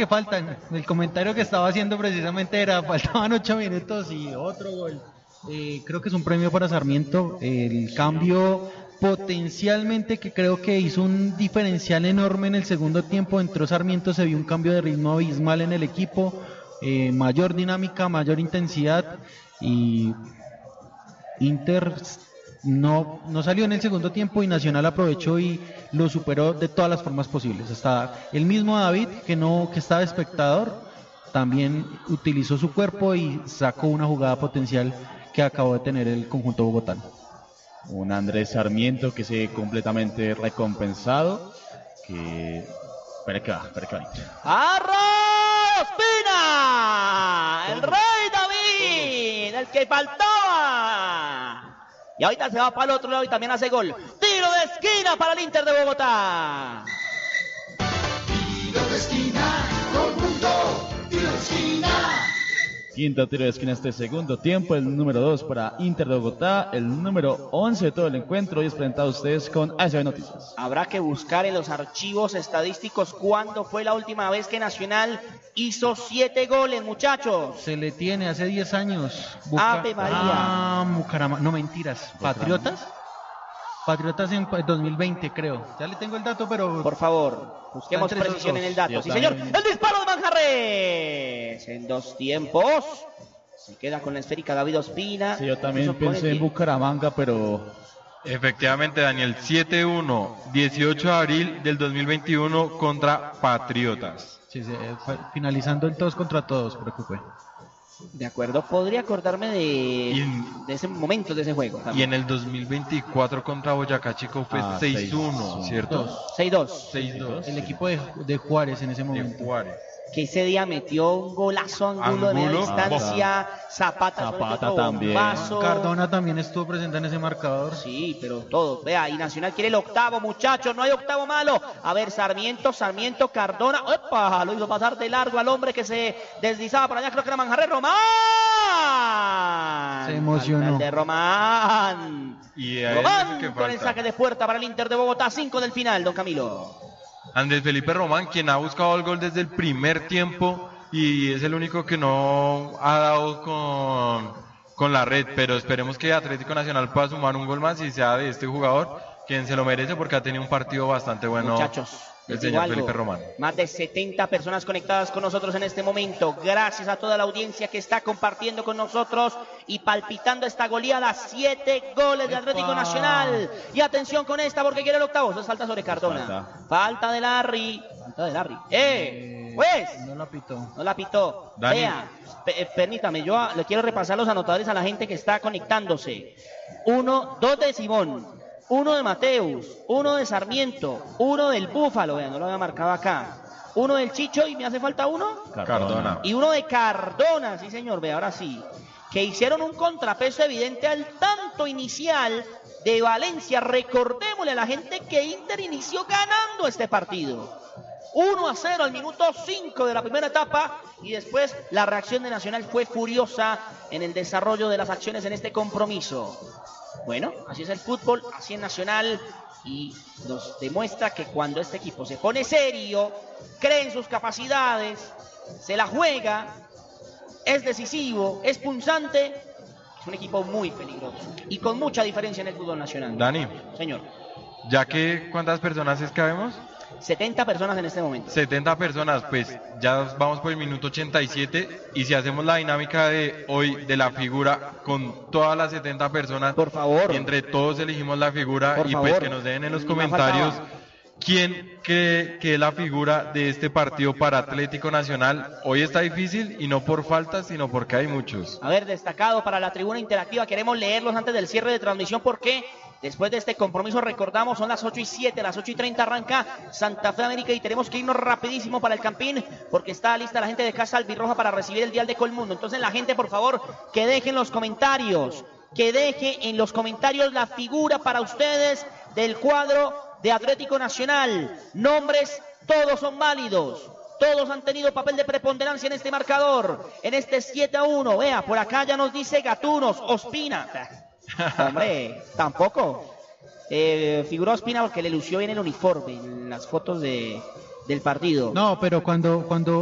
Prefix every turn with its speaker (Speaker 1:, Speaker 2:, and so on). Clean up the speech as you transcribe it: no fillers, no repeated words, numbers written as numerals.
Speaker 1: que faltan. El comentario que estaba haciendo precisamente era, faltaban 8 minutos y otro gol. Creo que es un premio para Sarmiento. El cambio potencialmente que creo que hizo un diferencial enorme en el segundo tiempo. Entró Sarmiento, se vio un cambio de ritmo abismal en el equipo, mayor dinámica, mayor intensidad, y Inter no salió en el segundo tiempo y Nacional aprovechó y lo superó de todas las formas posibles. Hasta el mismo David, que estaba espectador, también utilizó su cuerpo y sacó una jugada potencial que acabó de tener el conjunto bogotano.
Speaker 2: Un Andrés Sarmiento que se ve completamente recompensado. Espera que va.
Speaker 3: ¡Arroz Pina! ¡El rey David! ¡El que faltaba! Y ahorita se va para el otro lado y también hace gol. Tiro de esquina para el Inter de Bogotá.
Speaker 4: Tiro de esquina, conjunto, tiro de esquina.
Speaker 2: Quinto tiro de esquina este segundo tiempo, el número 2 para Inter de Bogotá, el número 11 de todo el encuentro. Hoy es presentado a ustedes con ASB Noticias.
Speaker 3: Habrá que buscar en los archivos estadísticos cuándo fue la última vez que Nacional hizo 7 goles, muchachos.
Speaker 1: Se le tiene hace 10 años.
Speaker 3: Ave María.
Speaker 1: Bucaramanga, no mentiras. Patriotas en 2020 creo. Ya le tengo el dato, pero...
Speaker 3: Por favor, busquemos precisión en el dato. Sí, señor. El disparo de Manjarres. En 2 tiempos. Se queda con la esférica David Ospina.
Speaker 2: Sí, yo también pensé en Bucaramanga, pero...
Speaker 5: Efectivamente, Daniel, 7-1, 18 de abril del 2021 contra Patriotas.
Speaker 1: Sí, finalizando el todos contra todos, creo que fue.
Speaker 3: De acuerdo, podría acordarme de ese momento, de ese juego también.
Speaker 5: Y en el 2024 contra Boyacá Chico fue 6-1, ¿cierto?
Speaker 3: 6-2.
Speaker 1: El equipo de Juárez en ese momento.
Speaker 5: De Juárez.
Speaker 3: Que ese día metió un golazo Angulo de media distancia. Zapata
Speaker 2: también.
Speaker 1: Cardona también estuvo presente en ese marcador.
Speaker 3: Sí, pero todos. Vea, y Nacional quiere el octavo, muchachos. No hay octavo malo. A ver, Sarmiento, Cardona. ¡Opa! Lo hizo pasar de largo al hombre que se deslizaba por allá. Creo que era Manjarres. ¡Román!
Speaker 1: Se emocionó.
Speaker 3: El de Román.
Speaker 5: Y
Speaker 3: Román con el saque de puerta para el Inter de Bogotá. 5 del final, don Camilo.
Speaker 5: Andrés Felipe Román, quien ha buscado el gol desde el primer tiempo y es el único que no ha dado con la red, pero esperemos que Atlético Nacional pueda sumar un gol más y sea de este jugador, quien se lo merece porque ha tenido un partido bastante bueno.
Speaker 3: Muchachos,
Speaker 5: el señor Felipe Román.
Speaker 3: Más de 70 personas conectadas con nosotros en este momento. Gracias a toda la audiencia que está compartiendo con nosotros y palpitando esta goleada. 7 goles de Atlético Nacional. Y atención con esta porque quiere el octavo. Eso salta sobre Cardona. Falta de Larry. Pues.
Speaker 1: No
Speaker 3: la pitó.
Speaker 5: Dani.
Speaker 3: Vea, permítame, yo le quiero repasar los anotadores a la gente que está conectándose. 2 de Simón. 1 de Mateus, 1 de Sarmiento, 1 del Búfalo, vean, no lo había marcado acá. 1 del Chicho y me hace falta 1.
Speaker 5: Cardona.
Speaker 3: Y 1 de Cardona, sí señor, ve, ahora sí. Que hicieron un contrapeso evidente al tanto inicial de Valencia. Recordémosle a la gente que Inter inició ganando este partido. 1-0 al minuto 5 de la primera etapa y después la reacción de Nacional fue furiosa en el desarrollo de las acciones en este compromiso. Bueno, así es el fútbol, así es Nacional y nos demuestra que cuando este equipo se pone serio, cree en sus capacidades, se la juega, es decisivo, es punzante, es un equipo muy peligroso y con mucha diferencia en el fútbol nacional.
Speaker 5: Dani.
Speaker 3: Señor.
Speaker 5: Ya que, ¿cuántas personas es que habemos?
Speaker 3: 70 personas en este momento.
Speaker 5: 70 personas, pues ya vamos por el minuto 87 y si hacemos la dinámica de hoy de la figura con todas las 70 personas,
Speaker 3: por favor,
Speaker 5: y entre todos elegimos la figura
Speaker 3: por
Speaker 5: y
Speaker 3: favor,
Speaker 5: pues que nos den en los comentarios quién cree que es la figura de este partido para Atlético Nacional. Hoy está difícil y no por falta, sino porque hay muchos.
Speaker 3: A ver, destacado para la tribuna interactiva, queremos leerlos antes del cierre de transmisión porque después de este compromiso, recordamos, son las 8:07, las 8:30 arranca Santa Fe América y tenemos que irnos rapidísimo para el Campín porque está lista la gente de Casa Albirroja para recibir el Dial de Colmundo. Entonces la gente, por favor, que dejen los comentarios, que deje en los comentarios la figura para ustedes del cuadro de Atlético Nacional. Nombres, todos son válidos. Todos han tenido papel de preponderancia en este marcador, en este 7-1. Vea, por acá ya nos dice Gatunos, Ospina. Hombre, tampoco. Figuró Ospina porque le lució bien el uniforme en las fotos del partido.
Speaker 1: No, pero cuando